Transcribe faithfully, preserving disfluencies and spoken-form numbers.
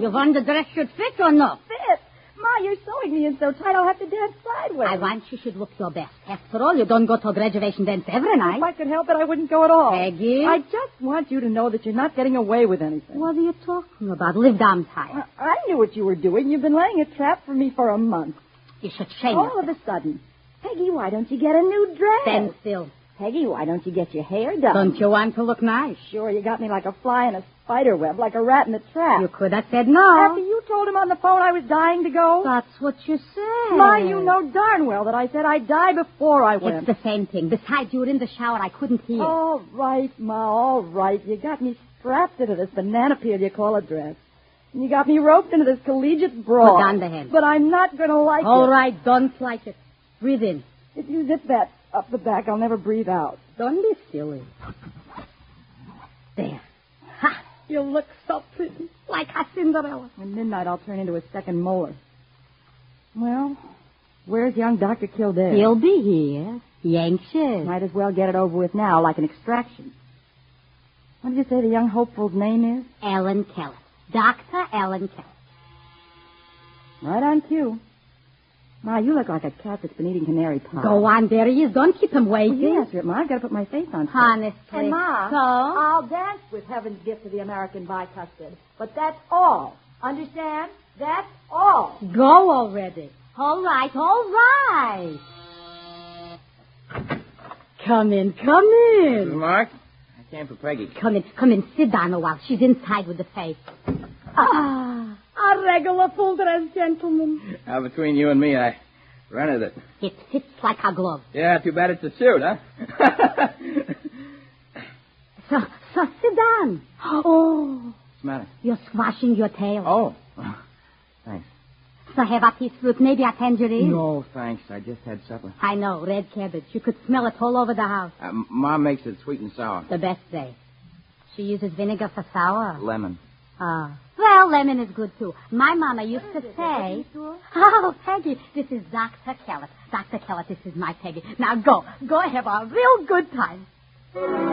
You want the dress should fit or no? Fit? Ma, you're sewing me in so tight I'll have to dance sideways. I want you should look your best. After all, you don't go to a graduation dance every night. If I could help it, I wouldn't go at all. Peggy? I just want you to know that you're not getting away with anything. What are you talking about? Live down tight. I, I knew what you were doing. You've been laying a trap for me for a month. You should shame All yourself. of a sudden. Peggy, why don't you get a new dress? Stand still. Peggy, why don't you get your hair done? Don't you want to look nice? Sure, you got me like a fly in a spider web, like a rat in a trap. You could have said no. After you told him on the phone I was dying to go. That's what you said. Ma, you know darn well that I said I'd die before I went. It's the same thing. Besides, you were in the shower. I couldn't hear. All right, Ma, all right. You got me strapped into this banana peel you call a dress. And you got me roped into this collegiate brawl. Put down the hand. But I'm not going to like All it. right, don't like it. Breathe in. If you zip that up the back, I'll never breathe out. Don't be silly. There. Ha! You look so pretty. Like a Cinderella. At midnight, I'll turn into a second molar. Well, where's young Doctor Kildare? He'll be here. He anxious. Might as well get it over with now, like an extraction. What did you say the young hopefuls' name is? Ellen Kellett. Doctor Ellen Kellett. Right on cue. Ma, you look like a cat that's been eating canary pie. Go on, there he is. Don't keep him waiting. Well, you answer it, Ma. I've got to put my face on. Honestly. And, Ma, So? I'll dance with Heaven's gift to the American bicuspid. But that's all. Understand? That's all. Go already. All right, all right. Come in, come in. Mark, I came for Peggy. Come in, come in. Sit down a while. She's inside with the face. Ah, a regular full-dress gentleman. Now, between you and me, I rented it. It fits like a glove. Yeah, too bad it's a suit, huh? So, so sit down. Oh, What's the matter? you're squashing your tail. Oh, thanks. So have a piece of fruit, maybe a tangerine? No, thanks. I just had supper. I know, red cabbage. You could smell it all over the house. Uh, Mom makes it sweet and sour. The best day. She uses vinegar for sour. Lemon. Ah. Well, lemon is good, too. My mama used to say... Oh, Peggy, this is Doctor Kellett. Doctor Kellett, this is my Peggy. Now go. Go have a real good time.